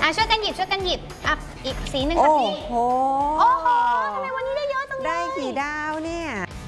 ช่วยกันหยิบอีกสีหนึ่งค่ะพี่โอ้โหทำไมวันนี้ได้เยอะจังเลยได้กี่ดาวเนี่ย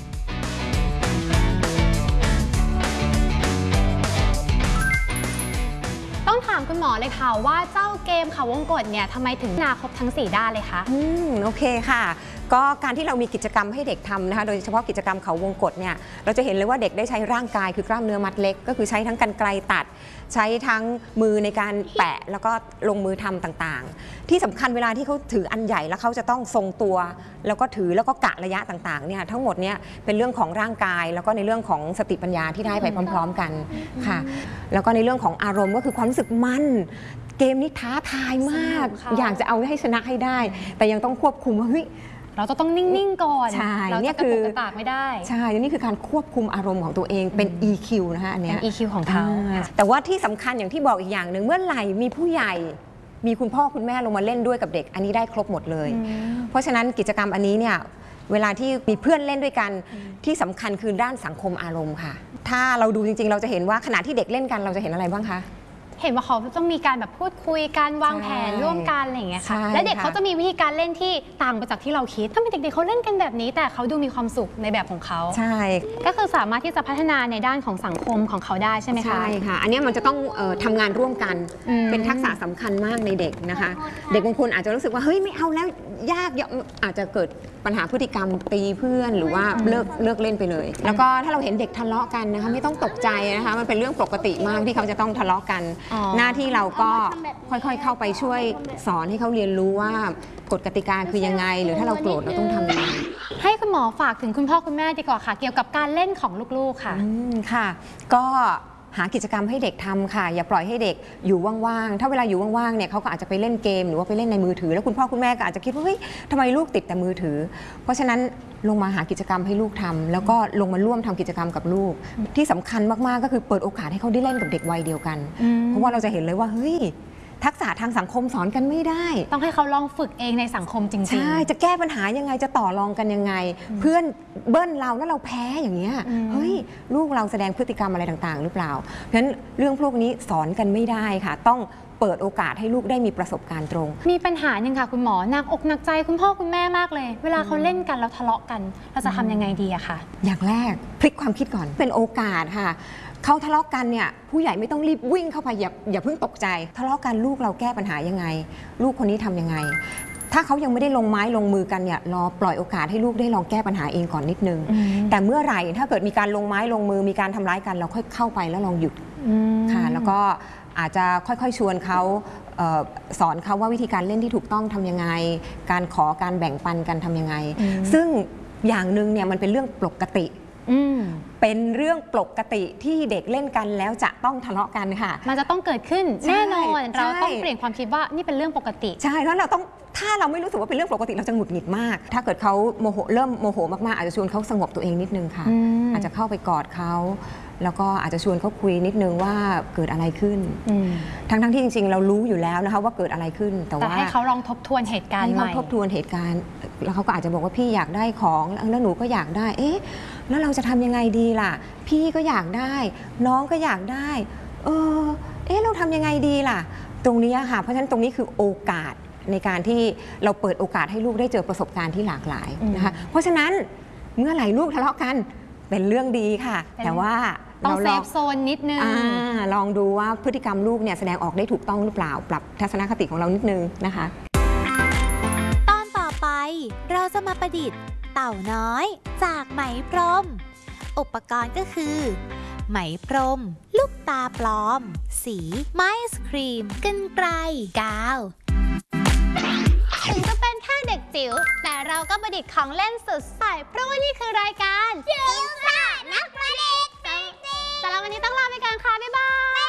ต้องถามคุณหมอเลยค่ะว่าเจ้าเกมเขาวงกตเนี่ยทำไมถึงนาครบทั้ง4ด้านเลยคะโอเคค่ะก็การที่เรามีกิจกรรมให้เด็กทำนะคะโดยเฉพาะกิจกรรมเขาวงกตเนี่ยเราจะเห็นเลยว่าเด็กได้ใช้ร่างกายคือกล้ามเนื้อมัดเล็กก็คือใช้ทั้งกรรไกรตัดใช้ทั้งมือในการแปะแล้วก็ลงมือทำต่างๆที่สำคัญเวลาที่เขาถืออันใหญ่แล้วเขาจะต้องทรงตัวแล้วก็ถือแล้วก็กะระยะต่างๆเนี่ยทั้งหมดเนี่ยเป็นเรื่องของร่างกายแล้วก็ในเรื่องของสติปัญญาที่ได้ไปพร้อมๆกันค่ะแล้วก็ในเรื่องของอารมณ์ก็คือความรู้สึกมันเกมนี้ท้าทายมากอยากจะเอาให้ชนะให้ได้แต่ยังต้องควบคุมว่าเฮ้ยเราจะต้องนิ่งๆก่อนใช่เราจะกระตุกกระตากไม่ได้ใช่นี่คือการควบคุมอารมณ์ของตัวเองเป็น EQ นะคะอันนี้เป็น EQ ของเขาแต่ว่าที่สำคัญอย่างที่บอกอีกอย่างหนึ่งเมื่อไหร่มีผู้ใหญ่มีคุณพ่อคุณแม่ลงมาเล่นด้วยกับเด็กอันนี้ได้ครบหมดเลยเพราะฉะนั้นกิจกรรมอันนี้เนี่ยเวลาที่มีเพื่อนเล่นด้วยกันที่สำคัญคือด้านสังคมอารมณ์ค่ะถ้าเราดูจริงๆเราจะเห็นว่าขณะที่เด็กเล่นกันเราจะเห็นอะไรบ้างคะเห็นว่าเขาต้องมีการแบบพูดคุยการวางแผนร่วมกันอะไรอย่างเงี้ยค่ะและเด็กเขาจะมีวิธีการเล่นที่ต่างไปจากที่เราคิดถ้ามีเด็กๆเขาเล่นกันแบบนี้แต่เขาดูมีความสุขในแบบของเขาใช่ก็คือสามารถที่จะพัฒนาในด้านของสังคมของเขาได้ใช่ไหมคะใช่ค่ะอันนี้มันจะต้องทำงานร่วมกันเป็นทักษะสำคัญมากในเด็กนะคะเด็กบางคนอาจจะรู้สึกว่าเฮ้ยไม่เอาแล้วยากอาจจะเกิดปัญหาพฤติกรรมตีเพื่อนหรือว่าเลิกเล่นไปเลยแล้วก็ถ้าเราเห็นเด็กทะเลาะกันนะคะไม่ต้องตกใจนะคะมันเป็นเรื่องปกติมากที่เขาจะต้องทะเลาะกันหน้าที่เราก็ค่อยๆเข้าไปช่วยสอนให้เขาเรียนรู้ว่ากฎกติกาคือยังไงหรือถ้าเราโกรธเราต้องทำยังไงให้คุณหมอฝากถึงคุณพ่อคุณแม่ดีกว่าค่ะเกี่ยวกับการเล่นของลูกๆค่ะค่ะก็หากิจกรรมให้เด็กทำค่ะอย่าปล่อยให้เด็กอยู่ว่างๆถ้าเวลาอยู่ว่างๆเนี่ยเขาก็อาจจะไปเล่นเกมหรือว่าไปเล่นในมือถือแล้วคุณพ่อคุณแม่ก็อาจจะคิดว่าเฮ้ยทำไมลูกติดแต่มือถือเพราะฉะนั้นลงมาหากิจกรรมให้ลูกทำแล้วก็ลงมาร่วมทำกิจกรรมกับลูกที่สำคัญมากๆก็คือเปิดโอกาสให้เขาได้เล่นกับเด็กวัยเดียวกันเพราะว่าเราจะเห็นเลยว่าเฮ้ยทักษะทางสังคมสอนกันไม่ได้ต้องให้เขาลองฝึกเองในสังคมจริงๆใช่จะแก้ปัญหายังไงจะต่อรองกันยังไงเพื่อนเบิ้ลเราแล้วเราแพ้อย่างเงี้ยเฮ้ยลูกเราแสดงพฤติกรรมอะไรต่างๆหรือเปล่าเพราะฉะนั้นเรื่องพวกนี้สอนกันไม่ได้ค่ะต้องเปิดโอกาสให้ลูกได้มีประสบการณ์ตรงมีปัญหาหนึ่งค่ะคุณหมอหนักอกหนักใจคุณพ่อคุณแม่มากเลยเวลาเขาเล่นกันแล้วทะเลาะกันเราจะทำยังไงดีอะคะอย่างแรกพลิกความคิดก่อนเป็นโอกาสค่ะเขาทะเลาะกันเนี่ยผู้ใหญ่ไม่ต้องรีบวิ่งเข้าไปอย่าเพิ่งตกใจทะเลาะกันลูกเราแก้ปัญหายังไงลูกคนนี้ทำยังไงถ้าเขายังไม่ได้ลงไม้ลงมือกันเนี่ยรอปล่อยโอกาสให้ลูกได้ลองแก้ปัญหาเองก่อนนิดนึงแต่เมื่อไหร่ถ้าเกิดมีการลงไม้ลงมือมีการทำร้ายกันเราค่อยเข้าไปแล้วลองหยุดค่ะแล้วก็อาจจะค่อยๆชวนเขาสอนเขาว่าวิธีการเล่นที่ถูกต้องทำยังไงการขอการแบ่งปันกันทำยังไงซึ่งอย่างหนึ่งเนี่ยมันเป็นเรื่องปกติเป็นเรื่องปกติที่เด็กเล่นกันแล้วจะต้องทะเลาะกันค่ะมันจะต้องเกิดขึ้นแน่นอนเราต้องเปลี่ยนความคิดว่านี่เป็นเรื่องปกติใช่แล้วเราต้องถ้าเราไม่รู้สึกว่าเป็นเรื่องปกติเราจะหงุดหงิดมากถ้าเกิดเขาเริ่มโมโหมากๆอาจจะชวนเขาสงบตัวเองนิดนึงค่ะอาจจะเข้าไปกอดเขาแล้วก็อาจจะชวนเขาคุยนิดนึงว่าเกิดอะไรขึ้นทั้งที่จริงๆเรารู้อยู่แล้วนะคะว่าเกิดอะไรขึ้นแต่ว่าให้เขาลองทบทวนเหตุการณ์ใหม่ทบทวนเหตุการณ์แล้วเขาก็อาจจะบอกว่าพี่อยากได้ของแล้วหนูก็อยากได้เอ๊ะแล้วเราจะทำยังไงดีล่ะพี่ก็อยากได้น้องก็อยากได้เราทำยังไงดีล่ะตรงนี้ค่ะเพราะฉะนั้นตรงนี้คือโอกาสในการที่เราเปิดโอกาสให้ลูกได้เจอประสบการณ์ที่หลากหลายนะคะเพราะฉะนั้นเมื่อไหร่ลูกทะเลาะกันเป็นเรื่องดีค่ะแต่ว่าต้องเซฟโซนนิดนึงลองดูว่าพฤติกรรมลูกเนี่ยแสดงออกได้ถูกต้องหรือเปล่าปรับทัศนคติของเรานิดนึงนะคะตอนต่อไปเราจะมาประดิษฐ์เต่าน้อยจากไหมพรมอุปกรณ์ก็คือไหมพรมลูกตาปลอมสีไม้ไอศครีมกรรไกรกาวถึงจะเป็นแค่เด็กจิ๋วแต่เราก็ประดิษฐ์ของเล่นสุดใสเพราะว่านี่คือรายการจิ๋วซ่านักประดิษฐ์แต่เราวันนี้ต้องลาไปก่อนค่ะบ๊ายบาย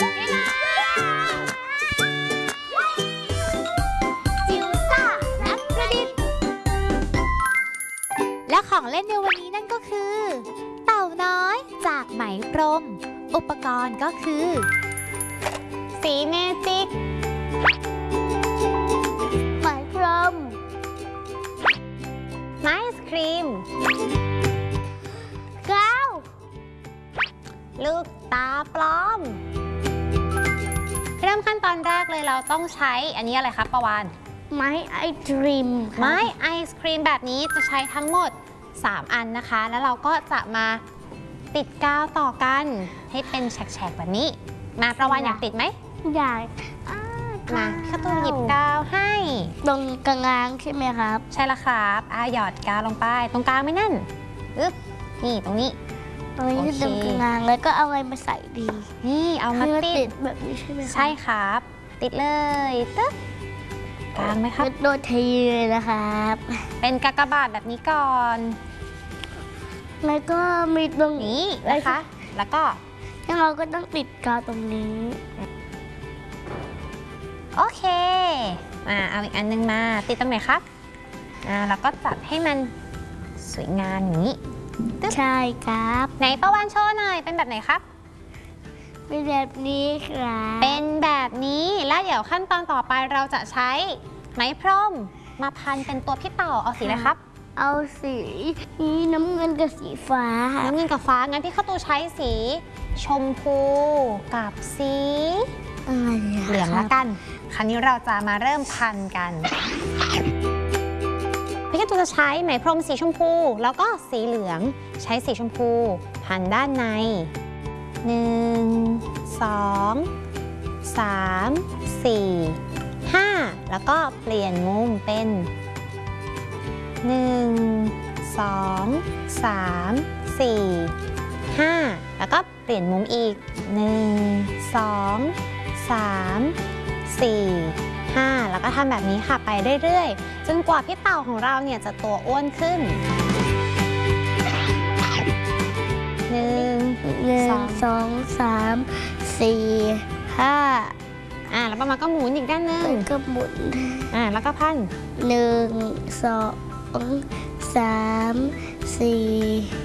จิ๋วซ่านักประดิษฐ์และของเล่นในวันนี้นั่นก็คือเต่าน้อยจากไหมพรมอุปกรณ์ก็คือสีเมจิกไหมพรมไอศครีมกาวลูกตาปลอมเริ่มค่ะขั้นตอนแรกเลยเราต้องใช้อันนี้อะไรครับประวานไม้ไอศกรีมครับไม้ไอศครีมแบบนี้จะใช้ทั้งหมด 3 อันนะคะ แล้วเราก็จะมาติดกาวต่อกันให้เป็นแฉกๆแบบนี้ มาประวานอยากติดไหมใหญ่มาพี่การ์ตูนหยิบกาวให้ตรงกลางๆใช่ไหมครับใช่ละครับหยอดกาวลงไปตรงกลางไม่แน่นอึ๊บนี่ตรงนี้ตรงนี้โอเคตรงกลางแล้วก็เอาอะไรมาใส่ดีนี่เอามาให้นติติดดแบบนี้ใช่ไหมครับใช่ครับ ติดเลยตึ๊บกลางไหมครับโดนทีเลยนะครับเป็นกากบาทแบบนี้ก่อนแล้วก็มีตรงนี้นะคะ แล้วก็แล้วเราก็ต้องติดกาวตรงนี้โอเคเอาอีกอันนึงมาติดตรงไหนครับแล้วก็จัดให้มันสวยงามอย่างนี้ใช่ครับไหนประวานโชว์หน่อยเป็นแบบไหนครับเป็นแบบนี้ครับเป็นแบบนี้แล้วเดี๋ยวขั้นตอนต่อไปเราจะใช้ไหมพรมมาพันเป็นตัวพี่เต่าเอาสีอะไรครับเอาสีน้ำเงินกับสีฟ้าน้ำเงินกับฟ้างั้นพี่เข้าตูใช้สีชมพูกับสีเหลืองละกัน คราวนี้เราจะมาเริ่มพันกันพี่เข้าตูจะใช้ไหมพรมสีชมพูแล้วก็สีเหลืองใช้สีชมพูพันด้านใน1 2 3 4 5แล้วก็เปลี่ยนมุมเป็น1 2 3 4 5แล้วก็เปลี่ยนมุมอีก1 2 3 4 5แล้วก็ทำแบบนี้ค่ะไปเรื่อยๆจนกว่าพี่เต่าของเราเนี่ยจะตัวอ้วนขึ้น 1 2 3 4 5 แล้วประมาณก็หมุนอีกด้านหนึงแล้วก็หมุนแล้วก็พัน 1 2 3 4